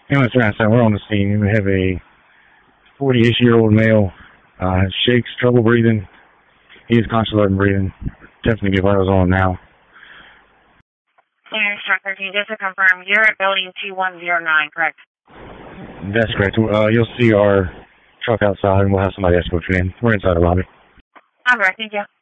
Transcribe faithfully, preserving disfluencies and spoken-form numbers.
Ambulance Roundtown, we're on the scene. We have a forty-ish-year-old male, uh, shakes, trouble breathing. He is conscious and breathing. Definitely get vitals on now. Clearance Truck thirteen, just to confirm, you're at building two one zero nine, correct? That's correct. Uh, you'll see our truck outside, and we'll have somebody escort you in. We're inside the lobby. All right, thank you.